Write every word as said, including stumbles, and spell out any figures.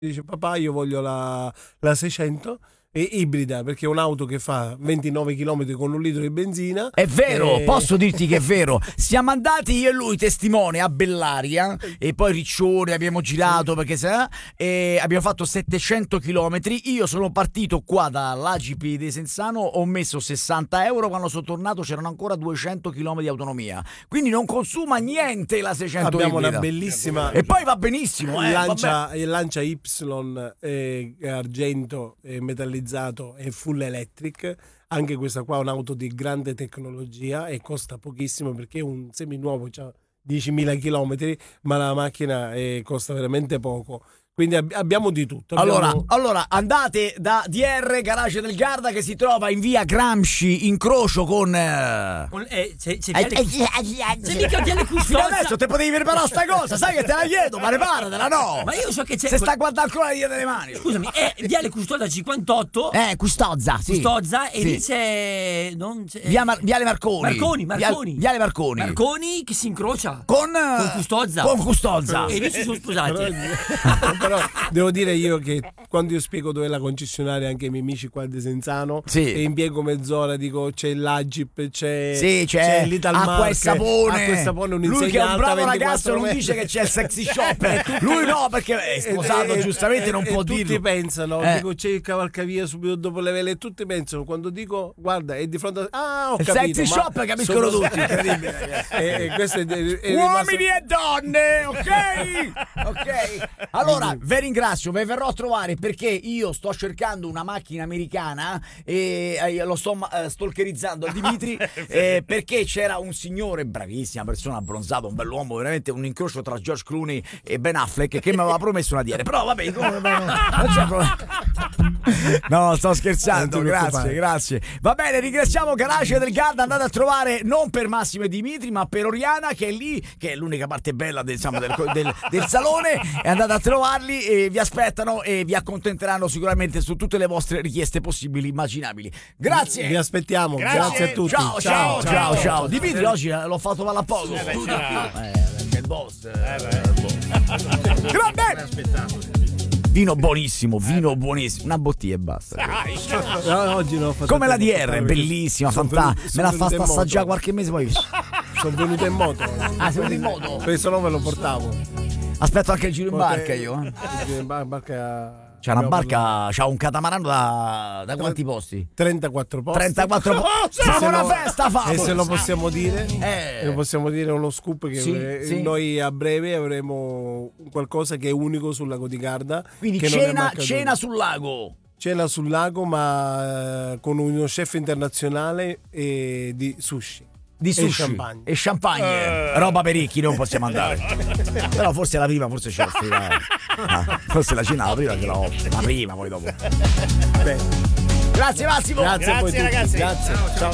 Dice papà io voglio la, la seicento e ibrida, perché è un'auto che fa ventinove chilometri con un litro di benzina. È vero, e... posso dirti che è vero. Siamo andati io e lui, testimone, a Bellaria e poi Riccione, abbiamo girato perché sa, e abbiamo fatto settecento chilometri. Io sono partito qua dall'A G P di Senzano, ho messo sessanta euro, quando sono tornato c'erano ancora duecento chilometri di autonomia, quindi non consuma niente la seicento. Abbiamo ibrida. una bellissima e poi va benissimo, eh, Lancia, Lancia Y eh, argento e metallizzato e full electric. Anche questa qua è un'auto di grande tecnologia e costa pochissimo, perché è un seminuovo, c'ha diecimila chilometri, ma la macchina eh, costa veramente poco. Quindi ab- abbiamo di tutto. Abbiamo... Allora, allora, andate da D R Garage del Garda, che si trova in via Gramsci, incrocio con... Eh... Eh, c'è, c'è Eh, Viale, eh, c'è mica Viale Fino Custozza. adesso te potevi preparare sta cosa, sai che te la chiedo, ma preparatela, no? Ma io so che c'è. Se sta guardando ancora dietro le mani. Scusami, è Viale Custozza cinquantotto. Eh, Custozza, sì. Custozza, e Sì. lì c'è. Non c'è Via Mar- Viale Marconi. Marconi, Marconi. Via- Viale Marconi. Marconi che si incrocia Con, con Custozza. Con Custozza. E lì si sono sposati. Però, però devo dire io che quando io spiego dove è la concessionaria anche ai miei amici qua di Senzano, Sì. e impiego mezz'ora, dico c'è l'Agip, c'è, Sì, c'è, c'è l'Italmark, acqua e sapone. acqua e sapone, un Lui che è un insegnante bravo a ragazzo non ventiquattro dice che metri. c'è il sexy shop. Lui no, perché è sposato, E- e- giustamente e- non e può tutti dirlo. pensano, Eh. dico c'è il cavalcavia subito dopo le vele, e tutti pensano quando dico guarda è di fronte a... ah ho Il capito, sexy ma shop capiscono sono- tutti, incredibile, ragazzi. e, e questo è, è, è Uomini rimasto- e donne, ok? Ok. Allora, vi ringrazio, vi verrò a trovare perché io sto cercando una macchina americana e eh, lo sto eh, stalkerizzando a Dimitri eh, perché c'era un signore, bravissima persona, abbronzato, un bell'uomo, veramente un incrocio tra George Clooney e Ben Affleck, che mi aveva promesso una D R. Però vabbè, come, non c'è problema. No, sto scherzando, Non ti grazie, preoccupare. grazie. Va bene, ringraziamo Garage del Garda, andate a trovare non per Massimo e Dimitri, ma per Oriana, che è lì, che è l'unica parte bella del, insomma, del, del, del salone, e andate a trovarli e vi aspettano e vi accontenteranno sicuramente su tutte le vostre richieste possibili, immaginabili. Grazie. vi aspettiamo, grazie, Grazie. a tutti, Ciao, ciao, ciao, ciao. ciao. Dimitri oggi eh, l'ho fatto male a poco. Eh beh, Scusa. c'era- Eh, perché il boss. eh, Eh beh. il boss. Grande! Aspettando. Vino buonissimo, vino buonissimo. Una bottiglia e basta. Dai, No, oggi non ho fatto Come la D tempo a R, fare, bellissima, sono fantastica. venuto- Me l'ha sono fatta venuto in assaggiare moto. qualche mese poi. Sono venuto in moto. Ah, sei venuto in moto? Perché se no me lo portavo. Aspetto anche il giro in barca io. eh. In bar- barca... C'è una barca, c'ha un catamarano da, da quanti posti? trentaquattro posti. trentaquattro posti. Se Famo una lo- festa, famo! E se lo possiamo dire, Eh. lo possiamo dire uno scoop che Sì, eh, sì. noi a breve avremo qualcosa che è unico sul lago di Garda. Quindi che non è mai cena, accaduto. cena sul lago. Cena sul lago, ma eh, con uno chef internazionale e di sushi. Di E sushi champagne. e champagne. Roba per ricchi, non possiamo andare. Però forse la prima, forse ce la offrirà. Ah, forse la cena la prima ce la offre. La prima, poi dopo. Bene. Grazie Massimo. Grazie, a voi Grazie, tutti. ragazzi. Grazie. Ciao, ciao. Ciao.